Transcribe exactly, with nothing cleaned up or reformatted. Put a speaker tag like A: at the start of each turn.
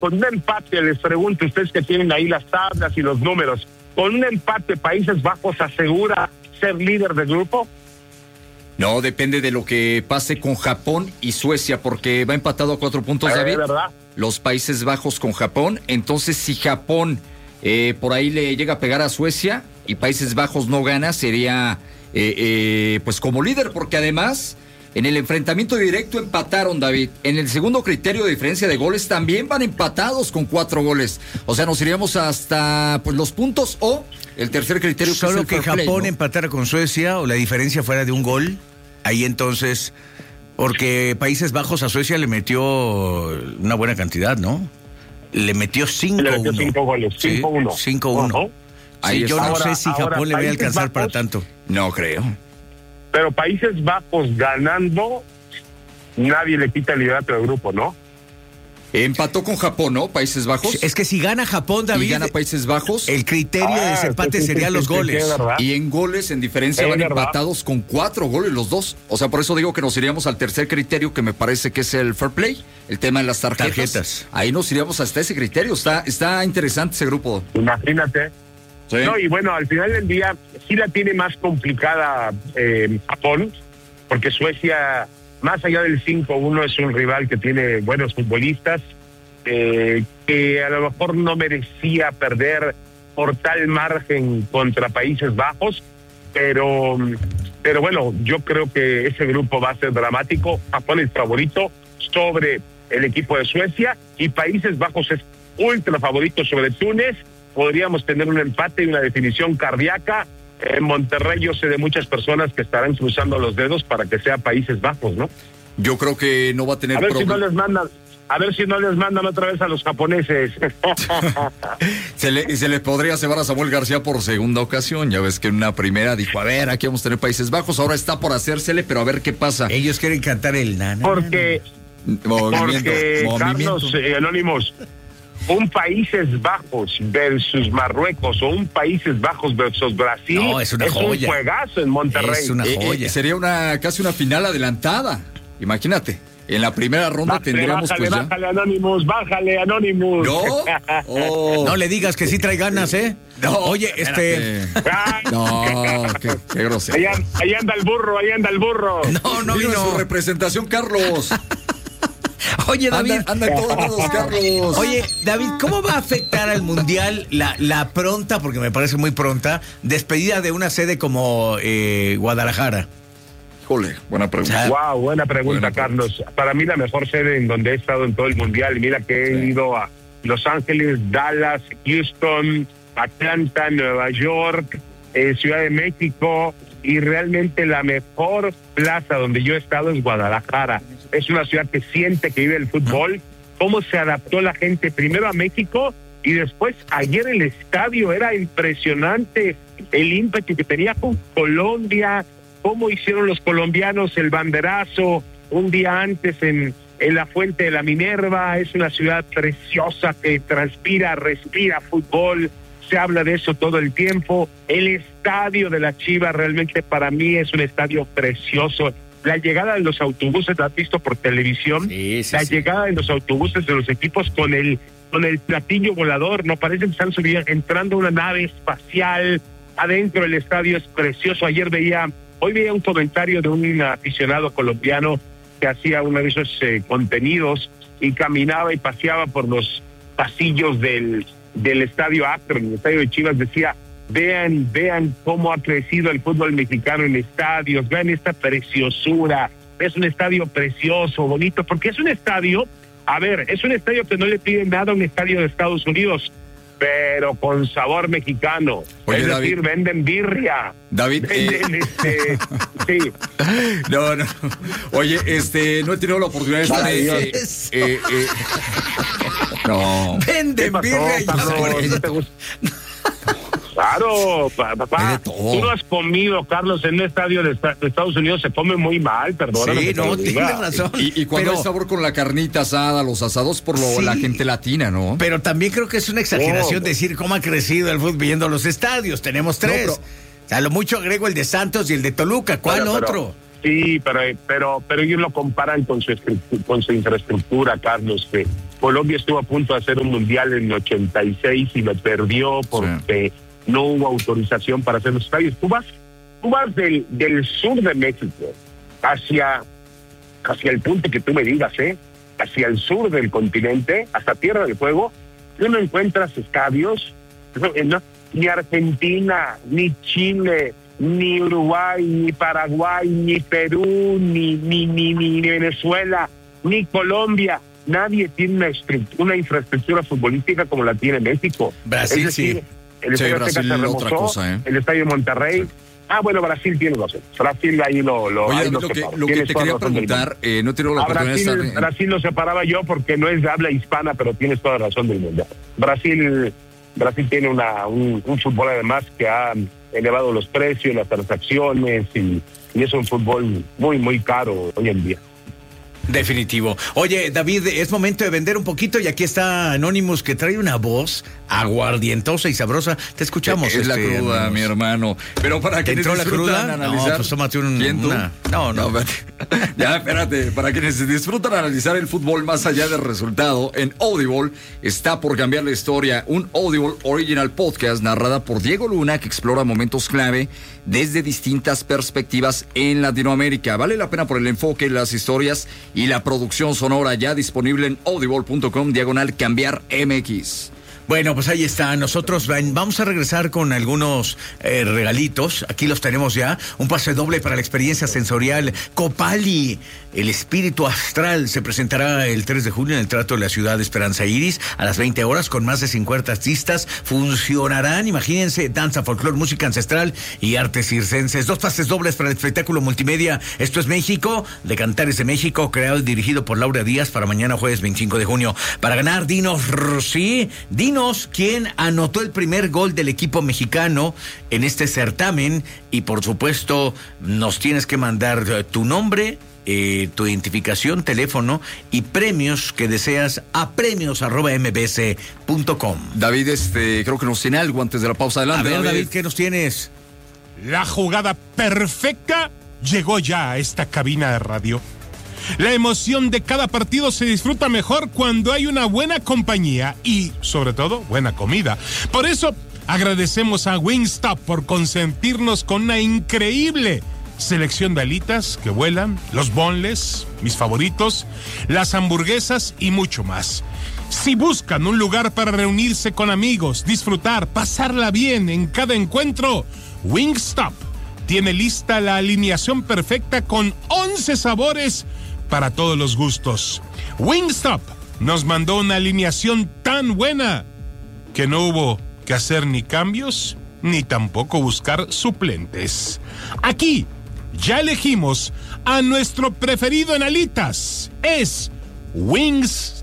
A: con un empate, les pregunto, ustedes que tienen ahí las tablas y los números, ¿con un empate Países Bajos asegura ser líder del grupo?
B: No, depende de lo que pase con Japón y Suecia, porque va empatado a cuatro puntos,
A: Eh,
B: David.
A: ¿verdad?
B: Los Países Bajos con Japón. Entonces, si Japón eh, por ahí le llega a pegar a Suecia y Países Bajos no gana, sería eh, eh, pues como líder, porque además en el enfrentamiento directo empataron, David. En el segundo criterio de diferencia de goles también van empatados con cuatro goles. O sea, nos iríamos hasta pues los puntos o el tercer criterio.
C: Solo
B: que,
C: que,
B: es el fair
C: Japón
B: play, ¿no?
C: empatara con Suecia o la diferencia fuera de un gol, ahí entonces, porque Países Bajos a Suecia le metió una buena cantidad, ¿no? Le metió cinco
A: Le metió
C: uno.
A: cinco goles, cinco uno.
C: Sí, cinco uno.
A: Ajá.
B: Ahí
C: Sí, yo
B: está.
C: no
A: Ahora-
C: sé si
A: ahora,
C: Japón le va a
A: Países
C: alcanzar para
A: Bajos-
C: tanto.
B: No creo.
A: Pero Países Bajos ganando, nadie le quita el liderato del grupo, ¿no?
B: Empató con Japón, ¿no? Países Bajos.
C: Es que si gana Japón, David,
B: y gana Países Bajos.
C: el criterio de
A: Ah,
C: desempate
A: sí, sí,
C: serían
A: sí,
C: los
A: sí, sí,
C: goles.
A: es verdad.
B: Y en goles, en diferencia,
A: Es
B: van
A: verdad.
B: empatados con cuatro goles los dos. O sea, por eso digo que nos iríamos al tercer criterio, que me parece que es el fair play, el tema de las tarjetas.
C: Tarjetas.
B: Ahí nos iríamos hasta ese criterio. Está, está interesante ese grupo.
A: Imagínate.
B: Sí.
A: No, y bueno, al final del día sí la tiene más complicada eh, Japón, porque Suecia, más allá del cinco uno, es un rival que tiene buenos futbolistas, eh, que a lo mejor no merecía perder por tal margen contra Países Bajos, pero, pero bueno, yo creo que ese grupo va a ser dramático. Japón es favorito sobre el equipo de Suecia y Países Bajos es ultra favorito sobre Túnez. Podríamos tener un empate y una definición cardíaca. En Monterrey yo sé de muchas personas que estarán cruzando los dedos para que sea Países Bajos, ¿no?
B: Yo creo que no va a tener
A: A ver si no
B: problema.
A: les mandan, a ver si no les mandan otra vez a los japoneses.
B: Se le, se le podría cebar a Samuel García por segunda ocasión. Ya ves que en una primera dijo, a ver, aquí vamos a tener Países Bajos. Ahora está por hacérsele, pero a ver qué pasa.
C: Ellos quieren cantar el nana.
A: Porque,
B: Movimiento,
A: porque
B: movimiento.
A: Carlos eh, Anónimos, un Países Bajos versus Marruecos o un Países Bajos versus Brasil
C: No, es una joya.
A: un juegazo en Monterrey.
C: Es una
B: Eh, eh,
C: joya.
B: sería una casi una final adelantada. Imagínate. En la primera ronda
A: Bájale,
B: tendríamos
A: bájale,
B: pues ya.
A: bájale, Anonymous, bájale, Anonymous.
B: ¿No? Oh.
C: No le digas que sí trae ganas, ¿eh?
B: No,
C: Oye, este...
B: espérate.
A: Ah,
B: No, qué, qué grosero.
A: Ahí, an- ahí anda el burro, ahí anda el burro.
C: No, no
B: Vino en su
C: vino.
B: representación, Carlos.
C: Oye, David.
B: Anda, anda en todos lados, Carlos.
C: Oye, David, ¿cómo va a afectar al Mundial la, la pronta, porque me parece muy pronta, despedida de una sede como eh, Guadalajara?
B: Híjole, buena pregunta.
A: Wow, buena pregunta,
B: Buena pregunta.
A: Carlos. Para mí la mejor sede en donde he estado en todo el mundial. Mira que he
B: Sí.
A: ido a Los Ángeles, Dallas, Houston, Atlanta, Nueva York, eh, Ciudad de México, y realmente la mejor plaza donde yo he estado es Guadalajara. Es una ciudad que siente que vive el fútbol. Cómo se adaptó la gente primero a México y después ayer el estadio era impresionante, el ímpetu que tenía con Colombia, cómo hicieron los colombianos el banderazo un día antes en, en la Fuente de la Minerva. Es una ciudad preciosa que transpira, respira fútbol, se habla de eso todo el tiempo. El estadio de la Chivas realmente para mí es un estadio precioso. La llegada de los autobuses, ¿la has visto por televisión?
B: Sí, sí,
A: la
B: sí.
A: llegada de los autobuses de los equipos con el con el platillo volador, no parece que están subiendo, entrando a una nave espacial. Adentro del estadio es precioso. Ayer veía, hoy veía un comentario de un aficionado colombiano que hacía uno de esos eh, contenidos y caminaba y paseaba por los pasillos del, del estadio Akron, el estadio de Chivas. Decía, vean, vean cómo ha crecido el fútbol mexicano en estadios, vean esta preciosura, es un estadio precioso, bonito, porque es un estadio, a ver, es un estadio que no le pide nada a un estadio de Estados Unidos, pero con sabor mexicano.
B: Oye,
A: es
B: David.
A: decir, venden birria.
B: David,
A: Venden,
B: eh,
A: este, sí.
B: No, no. Oye, este, no he tenido la oportunidad de estar.
A: Ay,
B: eh,
C: Dios.
B: eh, eh, no.
C: Venden
A: ¿Qué pasó,
C: birria y
A: Carlos?
C: sabores.
A: ¿No te gusta? Claro, pa-
B: Hay
A: papá,
B: de todo.
A: tú no has comido, Carlos, en un estadio de, esta- de Estados Unidos se come muy mal, perdóname.
C: Sí,
A: que te
C: no,
A: lo diga.
C: tienes razón.
B: Y, y cuando
C: Pero-
B: hay sabor con la carnita asada, los asados por lo,
C: Sí.
B: la gente latina, ¿no?
C: Pero también creo que es una exageración
A: Oh.
C: decir cómo ha crecido el fútbol viendo los estadios. Tenemos tres.
B: No,
C: O sea, lo mucho agrego el de Santos y el de Toluca. ¿Cuál
A: Pero- pero-
C: otro?
A: Sí, pero, pero, pero ellos lo comparan con su, estru- con su infraestructura, Carlos, que Colombia estuvo a punto de hacer un mundial en ochenta y seis y lo perdió porque sí. no hubo autorización para hacer los estadios. Tú vas, tú vas del, del sur de México hacia, hacia el punto que tú me digas, ¿eh? hacia el sur del continente, hasta Tierra del Fuego, tú no encuentras estadios, no, no, ni Argentina, ni Chile, ni Uruguay, ni Paraguay, ni Perú, ni, ni, ni, ni Venezuela, ni Colombia. Nadie tiene una, una infraestructura futbolística como la tiene México.
C: Brasil,
A: es decir,
C: sí.
A: El
B: sí,
A: Estadio
B: Brasil
A: Azteca se remozó,
B: otra cosa, ¿eh?
A: el Estadio de Monterrey. Sí. Ah, bueno, Brasil tiene razón. Brasil ahí lo... lo
B: Oye,
A: ahí
B: lo,
A: lo,
B: que, lo que te quería preguntar, eh, no tengo la
A: a
B: oportunidad
A: Brasil,
B: de estar... En...
A: Brasil lo separaba yo porque no es de habla hispana, pero tienes toda la razón del mundo. Brasil, Brasil tiene una un, un fútbol además que ha elevado los precios, las transacciones y, y es un fútbol muy, muy caro hoy en día.
C: Definitivo. Oye, David, es momento de vender un poquito y aquí está Anonymous que trae una voz aguardientosa y sabrosa. Te escuchamos.
B: Es este, la cruda,
C: Anonymous.
B: Mi hermano. Pero para
C: ¿Te
B: quienes
C: entró la cruda?
B: analizar...
C: No, pues tómate un,
B: ¿Quién, tú?
C: una... No, no.
B: no ya, espérate. Para quienes disfrutan analizar el fútbol más allá del resultado, en Audible está por cambiar la historia. Un Audible Original Podcast narrada por Diego Luna que explora momentos clave desde distintas perspectivas en Latinoamérica. Vale la pena por el enfoque, las historias y la producción sonora, ya disponible en audible punto com diagonal cambiar M X.
C: Bueno, pues ahí está. Nosotros vamos a regresar con algunos eh, regalitos. Aquí los tenemos ya. Un pase doble para la experiencia sensorial Copali. El espíritu astral se presentará el tres de julio en el Teatro de la Ciudad de Esperanza Iris a las veinte horas con más de cincuenta artistas. Funcionarán, imagínense, danza, folclor, música ancestral y artes circenses. Dos pases dobles para el espectáculo multimedia. Esto es México, de Cantares de México, creado y dirigido por Laura Díaz para mañana jueves veinticinco de junio. Para ganar, dinos, sí, dinos quién anotó el primer gol del equipo mexicano en este certamen y por supuesto nos tienes que mandar tu nombre, eh, tu identificación, teléfono y premios que deseas a premios arroba mbc punto com.
B: David, este, creo que nos tiene algo antes de la pausa. Adelante.
C: A ver,
B: David,
C: David, ¿qué nos tienes?
D: La jugada perfecta llegó ya a esta cabina de radio. La emoción de cada partido se disfruta mejor cuando hay una buena compañía y, sobre todo, buena comida. Por eso, agradecemos a Wingstop por consentirnos con una increíble selección de alitas que vuelan, los boneless, mis favoritos, las hamburguesas y mucho más. Si buscan un lugar para reunirse con amigos, disfrutar, pasarla bien en cada encuentro, Wingstop tiene lista la alineación perfecta con once sabores para todos los gustos. Wingstop nos mandó una alineación tan buena que no hubo que hacer ni cambios ni tampoco buscar suplentes. Aquí ya elegimos a nuestro preferido en alitas. Es Wingstop.